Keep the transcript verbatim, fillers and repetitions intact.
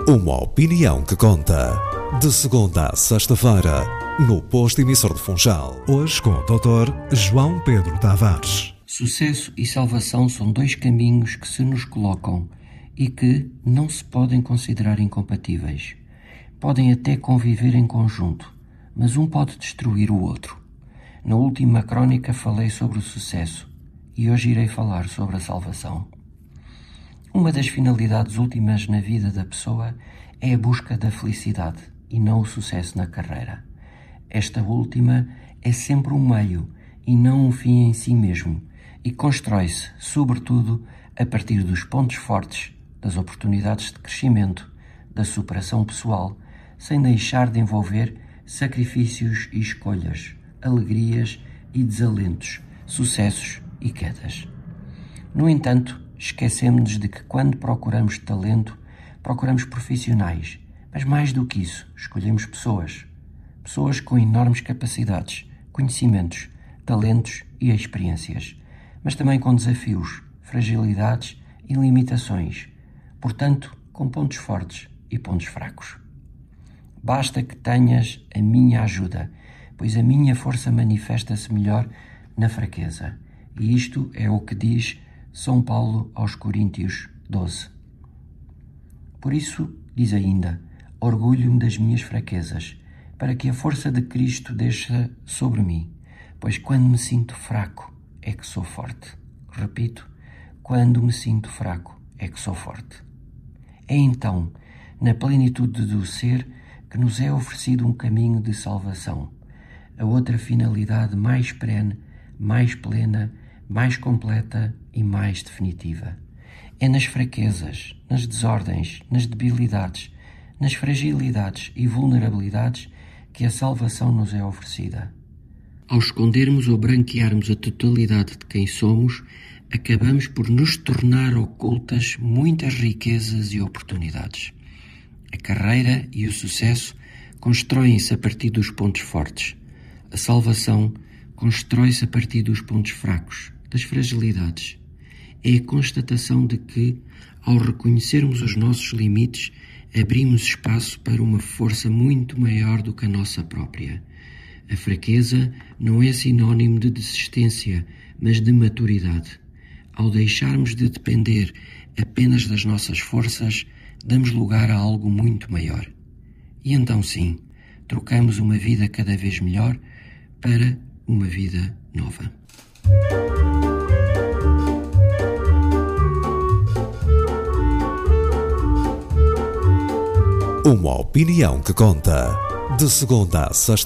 Uma opinião que conta. De segunda a sexta-feira, no posto emissor de Funchal. Hoje com o doutor João Pedro Tavares. Sucesso e salvação são dois caminhos que se nos colocam e que não se podem considerar incompatíveis. Podem até conviver em conjunto, mas um pode destruir o outro. Na última crónica falei sobre o sucesso e hoje irei falar sobre a salvação. Uma das finalidades últimas na vida da pessoa é a busca da felicidade e não o sucesso na carreira. Esta última é sempre um meio e não um fim em si mesmo e constrói-se, sobretudo, a partir dos pontos fortes, das oportunidades de crescimento, da superação pessoal, sem deixar de envolver sacrifícios e escolhas, alegrias e desalentos, sucessos e quedas. No entanto, esquecemos-nos de que quando procuramos talento, procuramos profissionais, mas mais do que isso, escolhemos pessoas. Pessoas com enormes capacidades, conhecimentos, talentos e experiências, mas também com desafios, fragilidades e limitações, portanto, com pontos fortes e pontos fracos. Basta que tenhas a minha ajuda, pois a minha força manifesta-se melhor na fraqueza. E isto é o que diz São Paulo aos Coríntios doze. Por isso, diz ainda, orgulho-me das minhas fraquezas, para que a força de Cristo desça sobre mim, pois quando me sinto fraco é que sou forte. Repito, quando me sinto fraco é que sou forte. É então, na plenitude do ser, que nos é oferecido um caminho de salvação, a outra finalidade mais perene, mais plena, mais completa e mais definitiva. É nas fraquezas, nas desordens, nas debilidades, nas fragilidades e vulnerabilidades que a salvação nos é oferecida. Ao escondermos ou branquearmos a totalidade de quem somos, acabamos por nos tornar ocultas muitas riquezas e oportunidades. A carreira e o sucesso constroem-se a partir dos pontos fortes. A salvação constrói-se a partir dos pontos fracos, das fragilidades. É a constatação de que, ao reconhecermos os nossos limites, abrimos espaço para uma força muito maior do que a nossa própria. A fraqueza não é sinónimo de desistência, mas de maturidade. Ao deixarmos de depender apenas das nossas forças, damos lugar a algo muito maior. E então sim, trocamos uma vida cada vez melhor para uma vida nova. Uma opinião que conta. De segunda a sexta